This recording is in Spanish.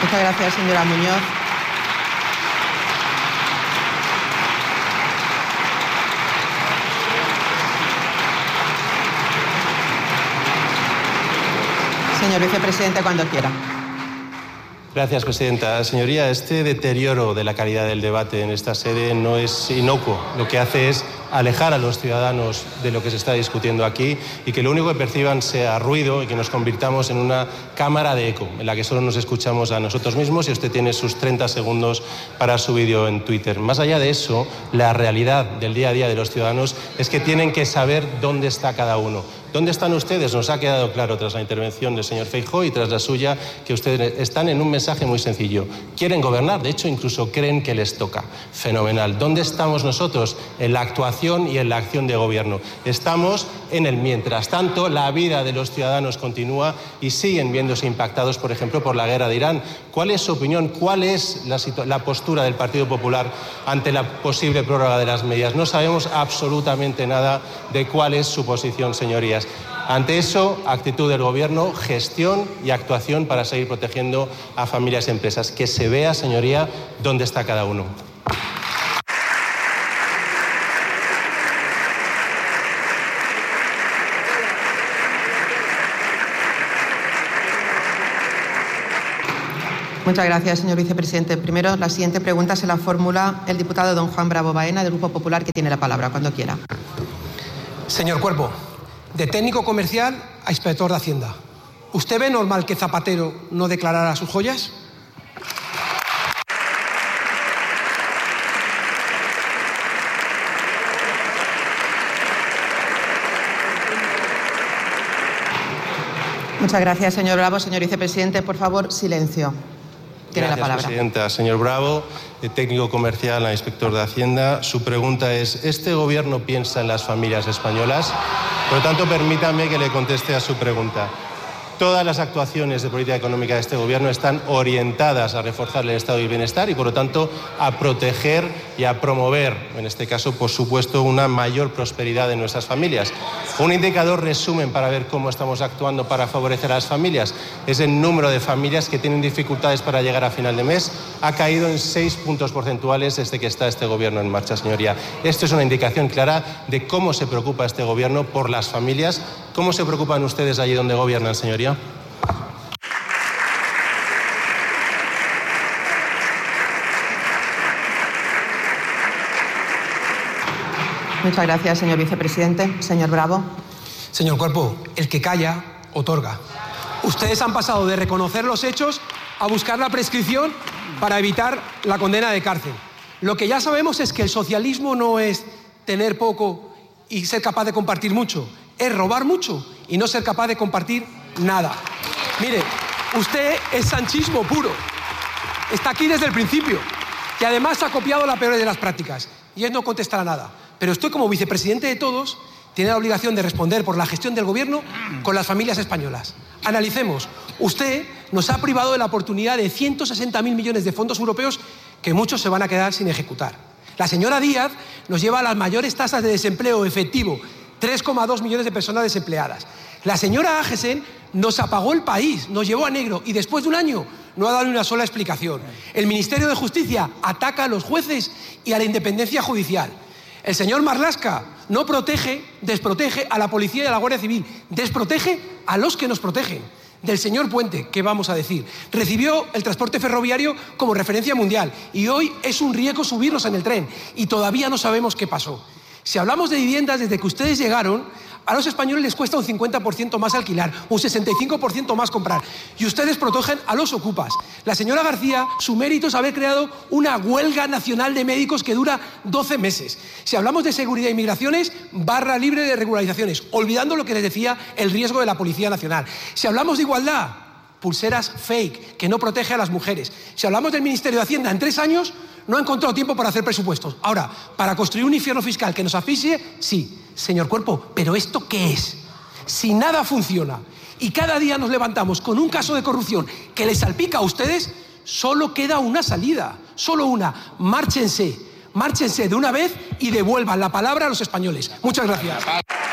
Muchas gracias, señora Muñoz. Señor vicepresidente, cuando quiera. Gracias, presidenta. Señoría, este deterioro de la calidad del debate en esta sede no es inocuo. Lo que hace es alejar a los ciudadanos de lo que se está discutiendo aquí y que lo único que perciban sea ruido y que nos convirtamos en una cámara de eco en la que solo nos escuchamos a nosotros mismos y usted tiene sus 30 segundos para su vídeo en Twitter. Más allá de eso, la realidad del día a día de los ciudadanos es que tienen que saber dónde está cada uno. ¿Dónde están ustedes? Nos ha quedado claro tras la intervención del señor Feijóo y tras la suya que ustedes están en un mensaje muy sencillo. Quieren gobernar, de hecho incluso creen que les toca. Fenomenal. ¿Dónde estamos nosotros? En la actuación y en la acción de gobierno. Estamos en el mientras tanto. La vida de los ciudadanos continúa y siguen viéndose impactados, por ejemplo, por la guerra de Irán. ¿Cuál es su opinión? ¿Cuál es la postura del Partido Popular ante la posible prórroga de las medidas? No sabemos absolutamente nada de cuál es su posición, señorías. Ante eso, actitud del Gobierno, gestión y actuación para seguir protegiendo a familias y empresas. Que se vea, señoría, dónde está cada uno. Muchas gracias, señor vicepresidente. Primero, la siguiente pregunta se la formula el diputado don Juan Bravo Baena, del Grupo Popular, que tiene la palabra, cuando quiera. Señor Cuerpo, de técnico comercial a inspector de Hacienda, ¿usted ve normal que Zapatero no declarara sus joyas? Muchas gracias, señor Bravo. Señor vicepresidente, por favor, silencio. Tiene la palabra. Presidenta. Señor Bravo, de técnico comercial a inspector de Hacienda, su pregunta es: ¿este gobierno piensa en las familias españolas? Por lo tanto, permítame que le conteste a su pregunta. Todas las actuaciones de política económica de este gobierno están orientadas a reforzar el estado del bienestar y, por lo tanto, a proteger y a promover, en este caso, por supuesto, una mayor prosperidad de nuestras familias. Un indicador resumen para ver cómo estamos actuando para favorecer a las familias es el número de familias que tienen dificultades para llegar a final de mes. Ha caído en 6 puntos porcentuales desde que está este gobierno en marcha, señoría. Esto es una indicación clara de cómo se preocupa este gobierno por las familias. ¿Cómo se preocupan ustedes allí donde gobiernan, señoría? Muchas gracias, señor vicepresidente. Señor Bravo. Señor Cuerpo, el que calla, otorga. Ustedes han pasado de reconocer los hechos a buscar la prescripción para evitar la condena de cárcel. Lo que ya sabemos es que el socialismo no es tener poco y ser capaz de compartir mucho. Es robar mucho y no ser capaz de compartir nada. Mire, usted es sanchismo puro. Está aquí desde el principio. Y además ha copiado la peor de las prácticas. Y él no contestará nada. Pero usted, como vicepresidente de todos, tiene la obligación de responder por la gestión del gobierno con las familias españolas. Analicemos. Usted nos ha privado de la oportunidad de 160.000 millones de fondos europeos que muchos se van a quedar sin ejecutar. La señora Díaz nos lleva a las mayores tasas de desempleo efectivo, 3,2 millones de personas desempleadas. La señora Ágesen nos apagó el país, nos llevó a negro y después de un año no ha dado ni una sola explicación. El Ministerio de Justicia ataca a los jueces y a la independencia judicial. El señor Marlaska no protege, desprotege a la policía y a la Guardia Civil, desprotege a los que nos protegen. Del señor Puente, ¿qué vamos a decir? Recibió el transporte ferroviario como referencia mundial y hoy es un riesgo subirnos en el tren y todavía no sabemos qué pasó. Si hablamos de viviendas, desde que ustedes llegaron, a los españoles les cuesta un 50% más alquilar, un 65% más comprar. Y ustedes protegen a los ocupas. La señora García, su mérito es haber creado una huelga nacional de médicos que dura 12 meses. Si hablamos de seguridad y migraciones, barra libre de regularizaciones, olvidando lo que les decía el riesgo de la Policía Nacional. Si hablamos de igualdad, pulseras fake, que no protege a las mujeres. Si hablamos del Ministerio de Hacienda, en 3 años no ha encontrado tiempo para hacer presupuestos. Ahora, para construir un infierno fiscal que nos asfixie, sí. Señor Cuerpo, ¿pero esto qué es? Si nada funciona y cada día nos levantamos con un caso de corrupción que les salpica a ustedes, solo queda una salida, solo una. Márchense de una vez y devuelvan la palabra a los españoles. Muchas gracias.